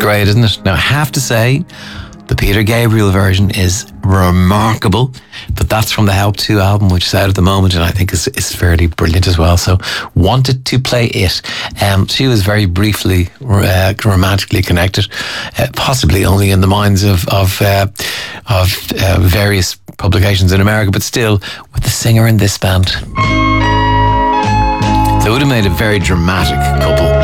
great, isn't it? Now, I have to say, the Peter Gabriel version is remarkable, but that's from the Help 2 album, which is out at the moment, and I think is fairly brilliant as well. So, wanted to play it. She was very briefly romantically connected, possibly only in the minds of various publications in America, but still with the singer in this band. They would have made a very dramatic couple.